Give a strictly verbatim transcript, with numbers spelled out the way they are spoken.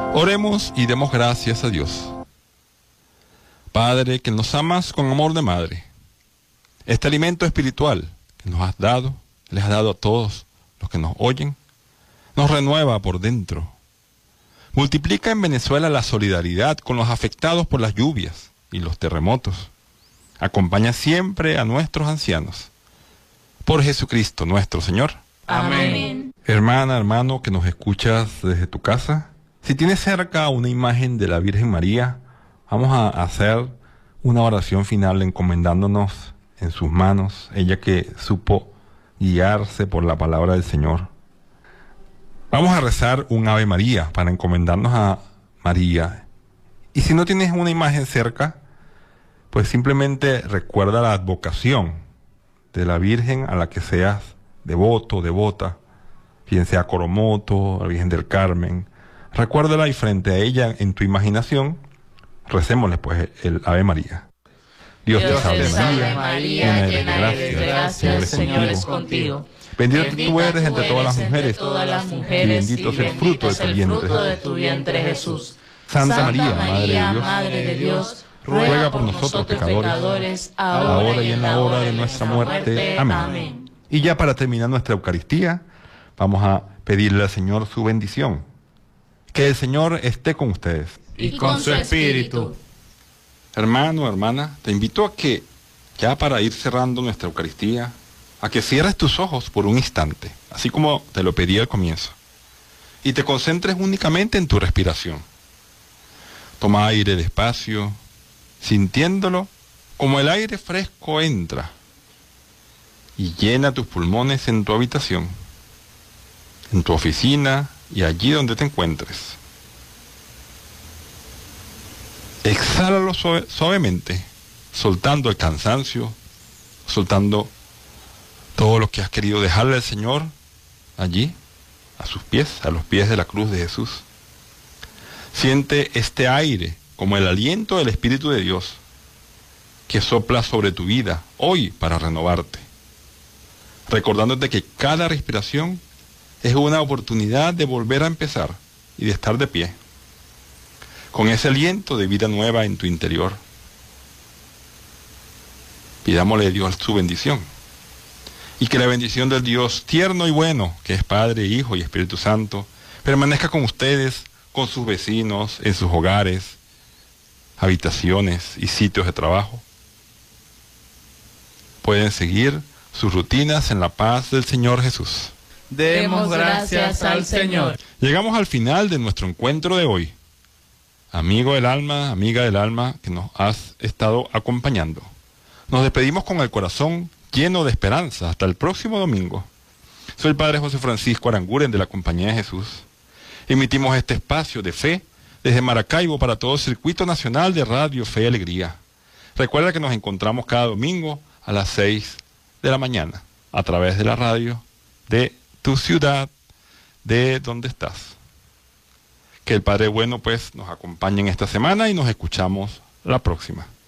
Oremos y demos gracias a Dios. Padre, que nos amas con amor de madre, este alimento espiritual que nos has dado, les has dado a todos los que nos oyen, nos renueva por dentro. Multiplica en Venezuela la solidaridad con los afectados por las lluvias y los terremotos. Acompaña siempre a nuestros ancianos. Por Jesucristo nuestro Señor. Amén. Hermana, hermano, que nos escuchas desde tu casa, si tienes cerca una imagen de la Virgen María, vamos a hacer una oración final encomendándonos en sus manos, ella que supo guiarse por la palabra del Señor. Vamos a rezar un Ave María para encomendarnos a María. Y si no tienes una imagen cerca, pues simplemente recuerda la advocación de la Virgen a la que seas devoto, devota, bien sea Coromoto, la Virgen del Carmen. Recuérdala y frente a ella en tu imaginación, recémosle pues el Ave María. Dios, Dios te salve, te salve María, María, llena eres de gracia, el Señor es contigo. Bendita Bendita tú eres entre todas las entre mujeres, todas las y mujeres, bendito es el y fruto de tu el vientre, fruto de Jesús. tu vientre, Jesús. Santa María, María, Madre Madre de Dios, ruega por nosotros pecadores, ahora y en la hora de nuestra muerte. Amén. Y ya para terminar nuestra Eucaristía, vamos a pedirle al Señor su bendición. Que el Señor esté con ustedes. Y con su espíritu. Hermano, hermana, te invito a que, ya para ir cerrando nuestra Eucaristía, a que cierres tus ojos por un instante, así como te lo pedí al comienzo, y te concentres únicamente en tu respiración. Toma aire despacio, sintiéndolo como el aire fresco entra y llena tus pulmones en tu habitación, en tu oficina y allí donde te encuentres. Exhálalo suave, suavemente, soltando el cansancio, soltando todo lo que has querido dejarle al Señor allí, a sus pies, a los pies de la cruz de Jesús. Siente este aire como el aliento del Espíritu de Dios que sopla sobre tu vida hoy para renovarte, recordándote que cada respiración es una oportunidad de volver a empezar y de estar de pie, con ese aliento de vida nueva en tu interior. Pidámosle a Dios su bendición, y que la bendición del Dios tierno y bueno, que es Padre, Hijo y Espíritu Santo, permanezca con ustedes, con sus vecinos, en sus hogares, habitaciones y sitios de trabajo. Pueden seguir sus rutinas en la paz del Señor Jesús. Demos gracias al Señor. Llegamos al final de nuestro encuentro de hoy. Amigo del alma, amiga del alma, que nos has estado acompañando. Nos despedimos con el corazón lleno de esperanza. Hasta el próximo domingo. Soy el Padre José Francisco Aranguren de la Compañía de Jesús. Emitimos este espacio de fe desde Maracaibo para todo el circuito nacional de Radio Fe y Alegría. Recuerda que nos encontramos cada domingo a las seis de la mañana a través de la radio de tu ciudad, de donde estás. Que el Padre bueno pues nos acompañe en esta semana y nos escuchamos la próxima.